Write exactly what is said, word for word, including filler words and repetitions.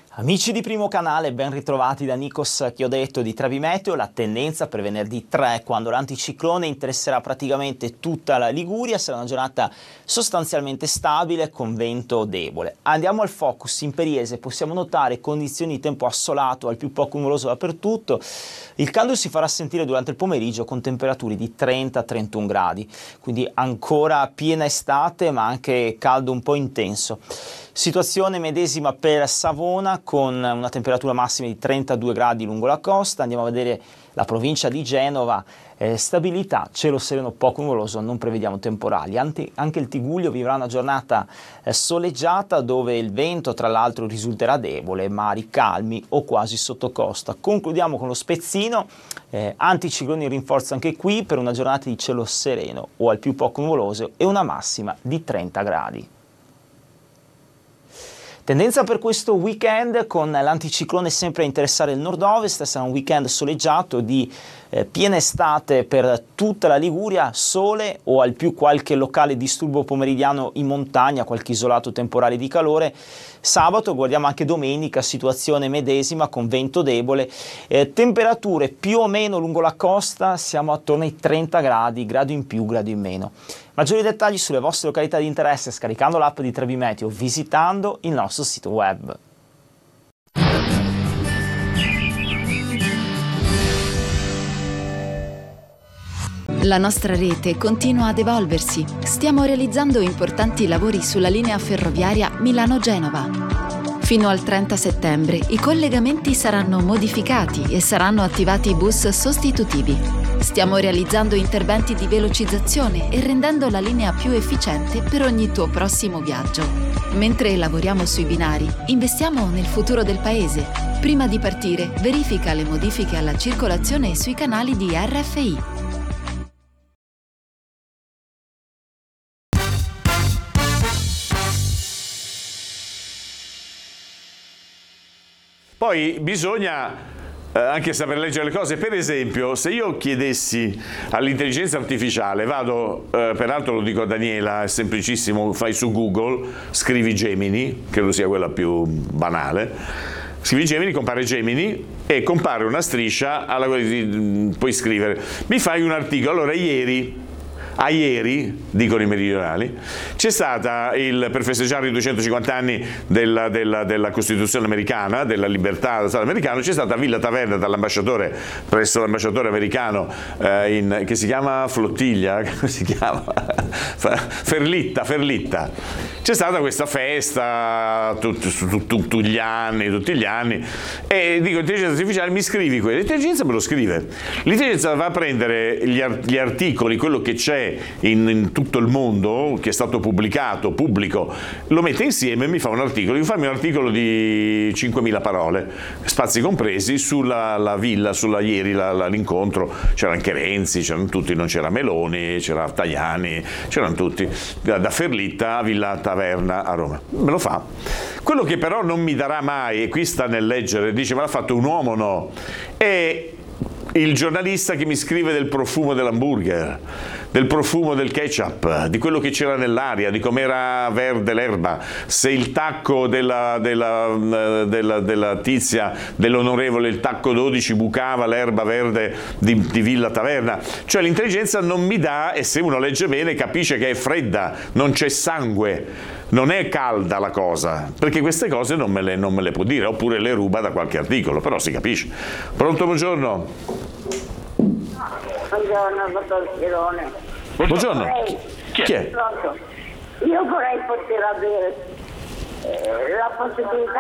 Amici di Primo Canale, ben ritrovati da Nikos Chiodato di Trevi Meteo. La tendenza per venerdì tre, quando l'anticiclone interesserà praticamente tutta la Liguria, sarà una giornata sostanzialmente stabile con vento debole. Andiamo al focus imperiese, possiamo notare condizioni di tempo assolato al più poco nuvoloso dappertutto. Il caldo si farà sentire durante il pomeriggio con temperature di trenta trentuno gradi, quindi ancora piena estate ma anche caldo un po' intenso. Situazione medesima per Savona con una temperatura massima di trentadue gradi lungo la costa. Andiamo a vedere la provincia di Genova, eh, stabilità, cielo sereno poco nuvoloso, non prevediamo temporali. Anche, anche il Tigullio vivrà una giornata eh, soleggiata dove il vento tra l'altro risulterà debole, mari calmi o quasi sotto costa. Concludiamo con lo Spezzino, eh, anticicloni in rinforzo anche qui per una giornata di cielo sereno o al più poco nuvoloso e una massima di trenta gradi. Tendenza per questo weekend con l'anticiclone sempre a interessare il nord-ovest, sarà un weekend soleggiato di eh, piena estate per tutta la Liguria, sole o al più qualche locale disturbo pomeridiano in montagna, qualche isolato temporale di calore. Sabato, guardiamo anche domenica, situazione medesima con vento debole, eh, temperature più o meno lungo la costa, siamo attorno ai trenta gradi, grado in più, grado in meno. Maggiori dettagli sulle vostre località di interesse scaricando l'app di Trevi Meteo, visitando il nostro sito web. La nostra rete continua ad evolversi. Stiamo realizzando importanti lavori sulla linea ferroviaria Milano-Genova. Fino al trenta settembre i collegamenti saranno modificati e saranno attivati bus sostitutivi. Stiamo realizzando interventi di velocizzazione e rendendo la linea più efficiente per ogni tuo prossimo viaggio. Mentre lavoriamo sui binari, investiamo nel futuro del paese. Prima di partire, verifica le modifiche alla circolazione sui canali di R F I. Poi bisogna eh, anche saper leggere le cose. Per esempio, se io chiedessi all'intelligenza artificiale, vado, eh, peraltro lo dico a Daniela, è semplicissimo, fai su Google, scrivi Gemini, credo sia quella più banale, scrivi Gemini, compare Gemini e compare una striscia alla quale puoi scrivere, mi fai un articolo. Allora ieri... A ieri, dicono i meridionali, c'è stata, il, per festeggiare i duecentocinquanta anni della, della, della Costituzione americana, della libertà dello Stato americano, c'è stata a Villa Taverna dall'ambasciatore, presso l'ambasciatore americano, eh, in, che si chiama Flottiglia, come si chiama? Ferlitta, Ferlitta. C'è stata questa festa tutti tu, tu, tu, gli anni, tutti gli anni, e dico, intelligenza artificiale, mi scrivi quello. L'intelligenza me lo scrive. L'intelligenza va a prendere gli, gli articoli, quello che c'è In, in tutto il mondo, che è stato pubblicato, pubblico, lo mette insieme e mi fa un articolo. Io fammi un articolo di cinquemila parole, spazi compresi, sulla la villa, sulla ieri la, la, l'incontro, c'era anche Renzi, c'erano tutti, non c'era Meloni, c'era Tajani, c'erano tutti, da, da Ferlitta a Villa Taverna a Roma. Me lo fa. Quello che però non mi darà mai, e qui sta nel leggere, dice ma l'ha fatto un uomo, no? E il giornalista che mi scrive del profumo dell'hamburger, del profumo del ketchup, di quello che c'era nell'aria, di com'era verde l'erba, se il tacco della, della, della, della tizia, dell'onorevole, il tacco dodici bucava l'erba verde di, di Villa Taverna. Cioè l'intelligenza non mi dà, e se uno legge bene capisce che è fredda, non c'è sangue, non è calda la cosa, perché queste cose non me le, non me le può dire, oppure le ruba da qualche articolo, però si capisce. Pronto, buongiorno. Buongiorno, dottor Chirone. Buongiorno. Vorrei, Chi è? Pronto. Io vorrei poter avere eh, la possibilità